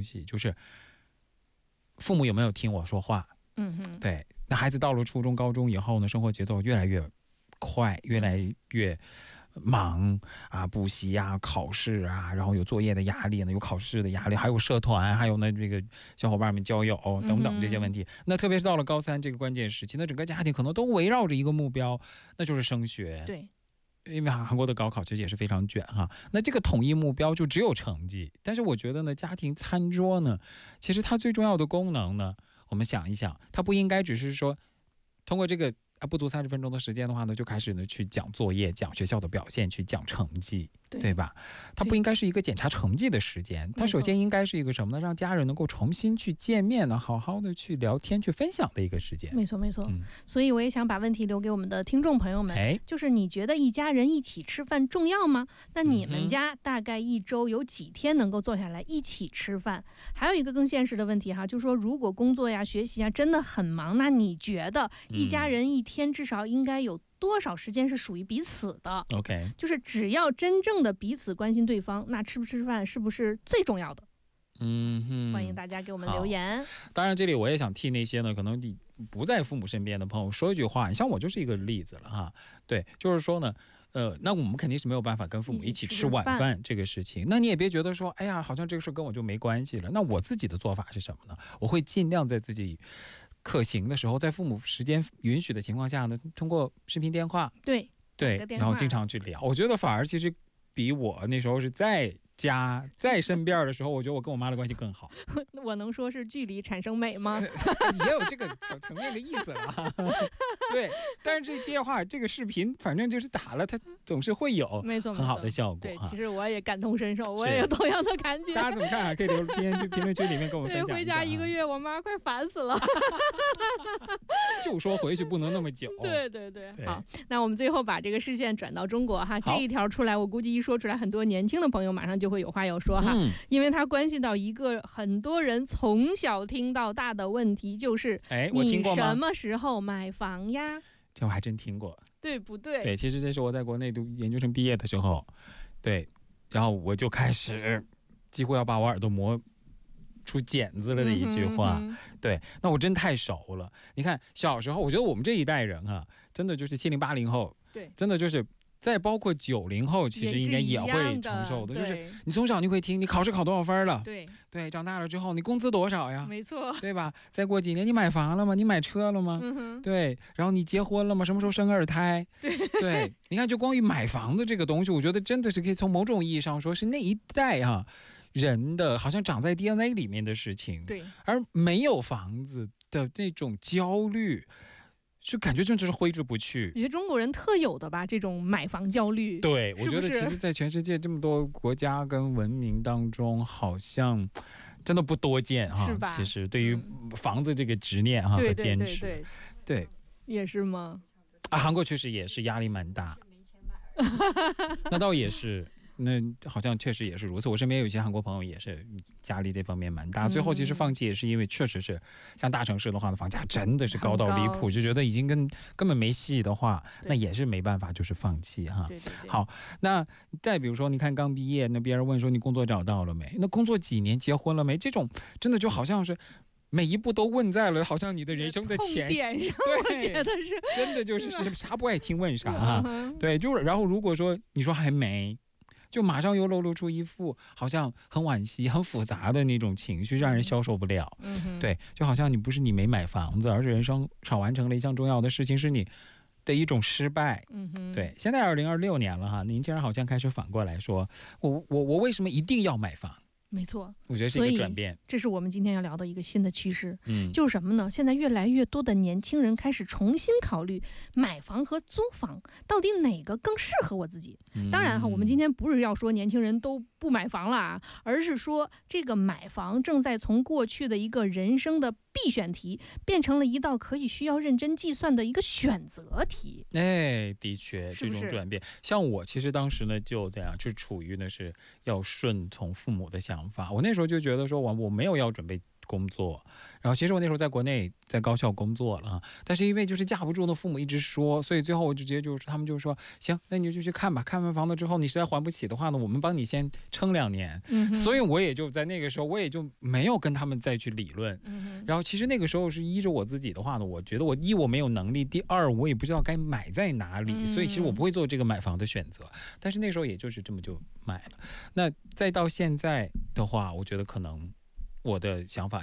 东西，就是父母有没有听我说话。对，那孩子到了初中高中以后呢，生活节奏越来越快，越来越忙啊，补习啊，考试啊，然后有作业的压力呢，有考试的压力，还有社团，还有呢这个小伙伴们交友等等这些问题。那特别是到了高三这个关键时期，那整个家庭可能都围绕着一个目标，那就是升学。 对， 因为韩国的高考其实也是非常卷哈，那这个统一目标就只有成绩。但是我觉得呢，家庭餐桌呢，其实它最重要的功能呢，我们想一想，它不应该只是说通过这个不足30分钟的时间的话呢，就开始呢去讲作业、讲学校的表现、去讲成绩，对吧？它不应该是一个检查成绩的时间，它首先应该是一个什么呢？让家人能够重新去见面呢，好好的去聊天、去分享的一个时间。 没错没错。所以我也想把问题留给我们的听众朋友们，就是你觉得一家人一起吃饭重要吗？那你们家大概一周有几天能够坐下来一起吃饭？还有一个更现实的问题哈，就是说如果工作呀、学习啊真的很忙，那你觉得一家人一天至少应该有多少时间是属于彼此的？ OK， 就是只要真正的彼此关心对方，那吃不吃饭是不是最重要的？欢迎大家给我们留言。 当然这里我也想替那些呢可能你不在父母身边的朋友说一句话，像我就是一个例子了哈。对，就是说呢那我们肯定是没有办法跟父母一起吃晚饭这个事情。那你也别觉得说哎呀好像这个事跟我就没关系了。那我自己的做法是什么呢？我会尽量在自己可行的时候，在父母时间允许的情况下呢，通过视频电话，对，然后经常去聊。我觉得反而其实比我那时候是在家在身边的时候，我觉得我跟我妈的关系更好。 我能说是距离产生美吗？ 也有这个层面的意思了。对，但是这电话这个视频反正就是打了它总是会有很好的效果。 对，其实我也感同身受，我也有同样的感觉。 大家怎么看啊？可以留言去评论区里面跟我分享一下。 对，回家1个月我妈快烦死了。 就说回去不能那么久。 对，好，那我们最后把这个视线转到中国哈，这一条出来我估计一说出来很多年轻的朋友马上就会有话要说哈，因为它关系到一个很多人从小听到大的问题，就是你什么时候买房呀？ 这我还真听过， 对不对？ 对，其实这是我在国内读研究生毕业的时候，对，然后我就开始几乎要把我耳朵磨出茧子了的一句话。对，那我真太熟了。你看小时候，我觉得我们这一代人啊，真的就是70、80后，对，真的就是再包括90后，其实应该也会承受的，就是你从小你会听你考试考多少分了，对，长大了之后你工资多少呀？没错，对吧？再过几年你买房了吗？你买车了吗？对，然后你结婚了吗？什么时候生二胎？对，你看就光于买房子这个东西，我觉得真的是可以从某种意义上说是那一代啊人的好像长在 DNA 里面的事情。对，而没有房子的这种焦虑，就感觉真的是挥之不去。我觉得中国人特有的吧，这种买房焦虑。 对，我觉得其实在全世界这么多国家跟文明当中，好像真的不多见哈。是吧？其实对于房子这个执念哈和坚持，对， 也是吗？ 韩国确实也是压力蛮大。那倒也是。那好像确实也是如此，我身边有一些韩国朋友也是压力这方面蛮大，最后其实放弃也是因为确实是像大城市的话呢，房价真的是高到离谱，就觉得已经根本没戏的话，那也是没办法就是放弃哈。好，那再比如说你看刚毕业，那别人问说你工作找到了没，那工作几年，结婚了没，这种真的就好像是每一步都问在了好像你的人生的前点上。我觉得是真的就是啥不爱听问啥啊。对，就是然后如果说你说还没，就马上又露出一副好像很惋惜很复杂的那种情绪，让人消受不了。对，就好像你不是你没买房子，而是人生少完成了一项重要的事情，是你的一种失败。对，现在2026年了哈，年轻人好像开始反过来说我为什么一定要买房？没错，我觉得是一个转变，这是我们今天要聊的一个新的趋势。就是什么呢？现在越来越多的年轻人开始重新考虑买房和租房到底哪个更适合我自己。当然哈，我们今天不是要说年轻人都不买房了啊，而是说这个买房正在从过去的一个人生的必选题变成了一道可以需要认真计算的一个选择题。哎，的确，这种转变，像我其实当时呢就这样，就处于呢是要顺从父母的想法。我那时候就觉得说我没有要准备工作。然后其实我那时候在国内在高校工作了，但是因为就是架不住的父母一直说，所以最后我就直接就是他们就说行，那你就去看吧，看完房子之后你实在还不起的话呢，我们帮你先撑2年。所以我也就在那个时候我也就没有跟他们再去理论。然后其实那个时候是依着我自己的话呢，我觉得一我没有能力，第二我也不知道该买在哪里，所以其实我不会做这个买房的选择。但是那时候也就是这么就买了。那再到现在的话，我觉得可能我的想法